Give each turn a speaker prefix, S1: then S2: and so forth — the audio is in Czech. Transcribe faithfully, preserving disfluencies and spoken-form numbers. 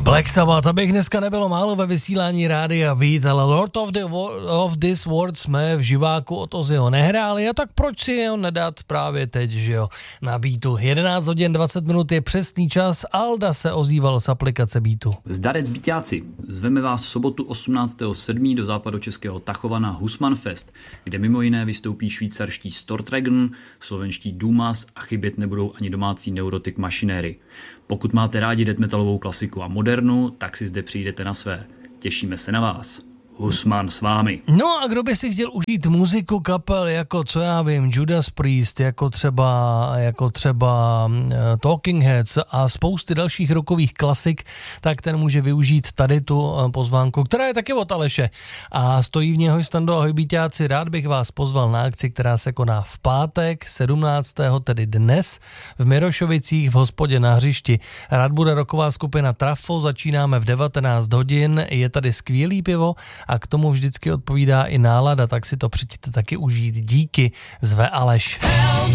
S1: Black Sabbath, abych dneska nebylo málo ve vysílání Rádia Beat, ale Lord of, the Wo- of This World jsme v živáku od Ozzyho nehráli, a tak proč si ho nedat právě teď, že jo, na Beatu. jedenáct hodin dvacet minut je přesný čas, Alda se ozýval z aplikace Beatu.
S2: Zdarec Beatáci, zveme vás v sobotu osmnáctého sedmého do západočeského Tachova na Husman Fest, kde mimo jiné vystoupí švýcarští Stortragon, slovenští Dumas a chybět nebudou ani domácí Neurotic Machinery. Pokud máte rádi death metalovou klasiku a modernu, tak si zde přijdete na své. Těšíme se na vás. Husman s vámi.
S1: No a kdo by si chtěl užít muziku kapel jako, co já vím, Judas Priest, jako třeba, jako třeba uh, Talking Heads a spousty dalších rockových klasik, tak ten může využít tady tu uh, pozvánku, která je taky od Aleše. A stojí v něj ahoj Stando, ahoj Beatáci, rád bych vás pozval na akci, která se koná v pátek sedmnáctého tedy dnes, v Mirošovicích v hospodě na hřišti. Rád bude rocková skupina Trafo, začínáme v devatenáct hodin, je tady skvělý pivo, a k tomu vždycky odpovídá i nálada, tak si to přijďte taky užít. Díky, zve Aleš.